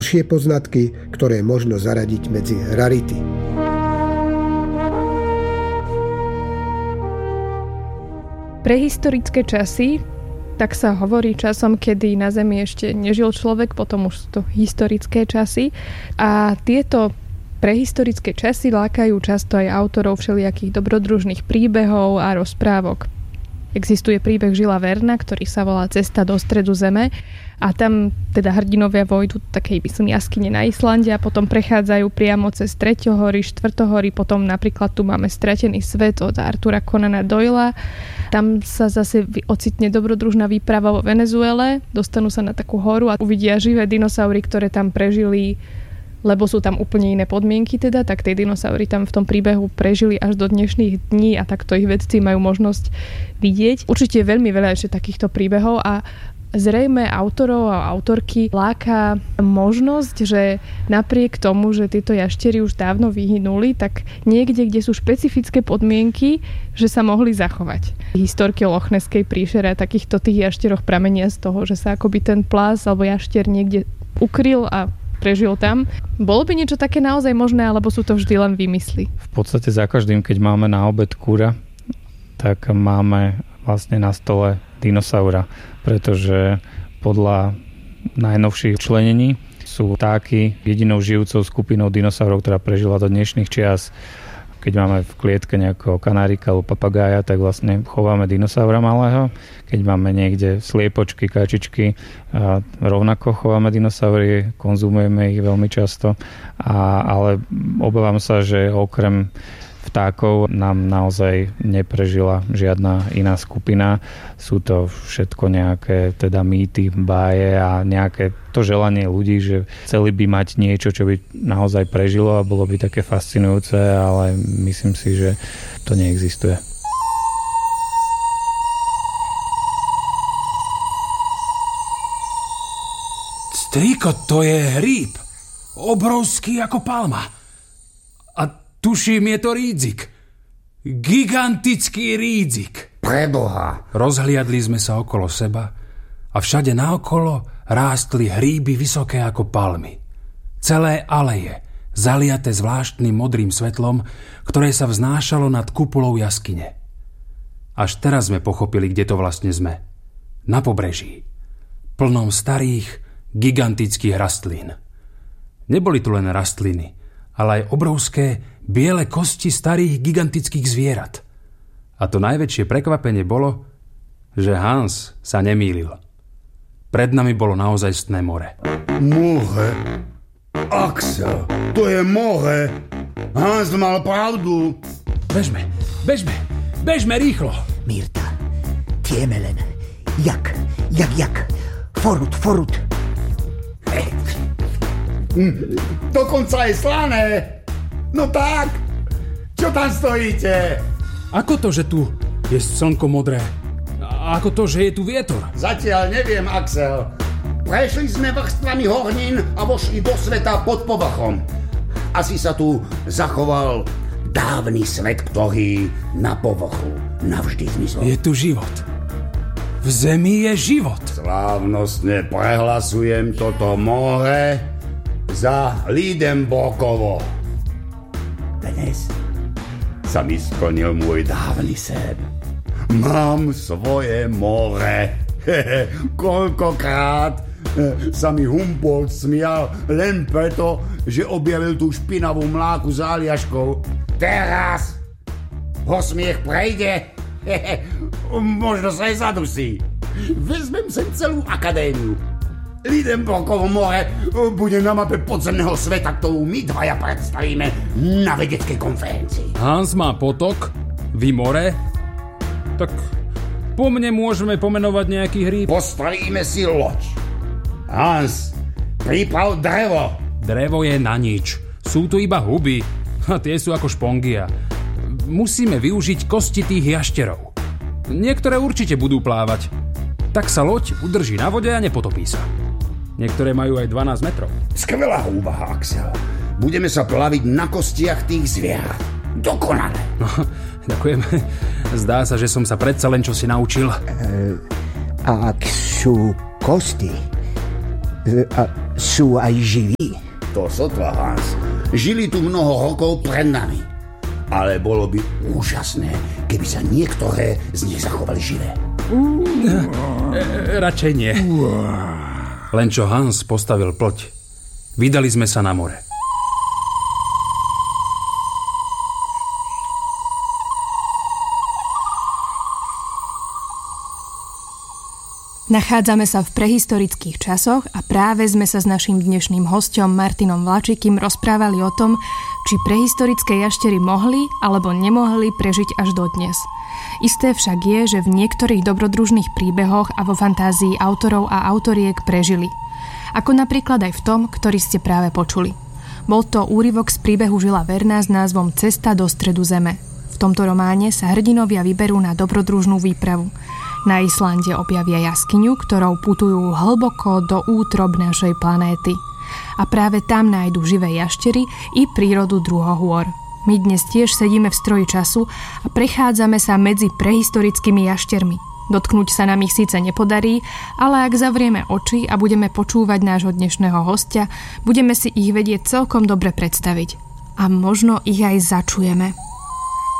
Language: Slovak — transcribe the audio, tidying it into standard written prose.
ďalšie poznatky, ktoré možno zaradiť medzi rarity. Prehistorické časy, tak sa hovorí časom, kedy na Zemi ešte nežil človek, potom už sú to historické časy. A tieto prehistorické časy lákajú často aj autorov všelijakých dobrodružných príbehov a rozprávok. Existuje príbeh Žila Verna, ktorý sa volá Cesta do stredu Zeme a tam teda hrdinovia vojdu do takej, myslím, jaskyne na Islande a potom prechádzajú priamo cez Treťohory, Štvrtohory, potom napríklad tu máme Stratený svet od Artura Conana Doyla. Tam sa zase ocitne dobrodružná výprava vo Venezuele, dostanú sa na takú horu a uvidia živé dinosaury, ktoré tam prežili, lebo sú tam úplne iné podmienky teda, tak tie dinosaury tam v tom príbehu prežili až do dnešných dní a takto ich vedci majú možnosť vidieť. Určite je veľmi veľa ešte takýchto príbehov a zrejme autorov a autorky láka možnosť, že napriek tomu, že tieto jaštery už dávno vyhynuli, tak niekde, kde sú špecifické podmienky, že sa mohli zachovať. Historky o Lochneskej príšere a takýchto tých jašteroch pramenia z toho, že sa akoby ten plás alebo jašter niekde ukryl a prežil tam. Bolo by niečo také naozaj možné, alebo sú to vždy len výmysly? V podstate za každým, keď máme na obed kúra, tak máme vlastne na stole dinosaura, pretože podľa najnovších členení sú vtáky jedinou žijúcou skupinou dinosaurov, ktorá prežila do dnešných čias. Keď máme v klietke nejakého kanárika alebo papagája, tak vlastne chováme dinosaura malého. Keď máme niekde sliepočky, kačičky, rovnako chováme dinosaury, konzumujeme ich veľmi často. Ale obávam sa, že okrem vtákov nám naozaj neprežila žiadna iná skupina. Sú to všetko nejaké teda mýty, báje a nejaké to želanie ľudí, že chceli by mať niečo, čo by naozaj prežilo a bolo by také fascinujúce, ale myslím si, že to neexistuje. Strýko, to je hríb. Obrovský ako palma. A tuším, je to rídzik. Gigantický rídzik. Preboha. Rozhliadli sme sa okolo seba a všade naokolo rástli hríby vysoké ako palmy. Celé aleje, zaliate zvláštnym modrým svetlom, ktoré sa vznášalo nad kupolou jaskyne. Až teraz sme pochopili, kde to vlastne sme. Na pobreží. Plnom starých, gigantických rastlín. Neboli tu len rastliny, ale aj obrovské biele kosti starých gigantických zvierat. A to najväčšie prekvapenie bolo, že Hans sa nemýlil. Pred nami bolo naozajstné more. More? Axel, to je more. Hans mal pravdu. Bežme rýchlo. Mirta, tieme len. Jak? Forut. Dokonca aj slané. No tak, čo tam stojíte? Ako to, že tu je slnko modré? A ako to, že je tu vietor? Zatiaľ neviem, Axel. Prešli sme vrstvami hornín a vošli do sveta pod povrchom. Asi sa tu zachoval dávny svet, ktorý na povrchu navždy zmizol. Je tu život. V zemi je život. Slávnostne prehlasujem toto more za Liedenbrokovo. Dnes sa mi splnil môj dávny sen. Mám svoje more. Koľkokrát sa mi Humboldt smial len preto, že objavil tú špinavú mláku s Aliaškou. Teraz ho smiech prejde. Možno sa aj zadusí. Vezmem sem celú akadémiu. Liedenbrokovo more bude na mape podzemného sveta, ktorú my dvaja predstavíme na vedeckej konferencii. Hans má potok, vy more. Tak po mne môžeme pomenovať nejaký hríb. Postavíme si loď. Hans, priprav drevo. Drevo je na nič. Sú tu iba huby. A tie sú ako špongia. Musíme využiť kosti tých jašterov. Niektoré určite budú plávať. Tak sa loď udrží na vode a nepotopí sa. Niektoré majú aj 12 metrov. Skvelá úvaha, Axel. Budeme sa plaviť na kostiach tých zvierat. Dokonale. No, ďakujem. Zdá sa, že som sa predsa len čosi naučil. Ak sú kosti, A sú aj živí? To sotva, Hans. Žili tu mnoho rokov pred nami. Ale bolo by úžasné, keby sa niektoré z nich zachovali živé. Radšej nie. Len čo Hans postavil ploť, vydali sme sa na more. Nachádzame sa v prehistorických časoch a práve sme sa s naším dnešným hosťom Martinom Vláčikim rozprávali o tom, či prehistorické jaštery mohli alebo nemohli prežiť až dodnes. Isté však je, že v niektorých dobrodružných príbehoch a vo fantázii autorov a autoriek prežili. Ako napríklad aj v tom, ktorý ste práve počuli. Bol to úryvok z príbehu Žila Verna s názvom Cesta do stredu zeme. V tomto románe sa hrdinovia vyberú na dobrodružnú výpravu. Na Islande objavia jaskyňu, ktorou putujú hlboko do útrob našej planéty. A práve tam nájdu živé jaštery i prírodu druhohôr. My dnes tiež sedíme v stroji času a prechádzame sa medzi prehistorickými jaštermi. Dotknúť sa nám ich síce nepodarí, ale ak zavrieme oči a budeme počúvať nášho dnešného hostia, budeme si ich vedieť celkom dobre predstaviť. A možno ich aj začujeme.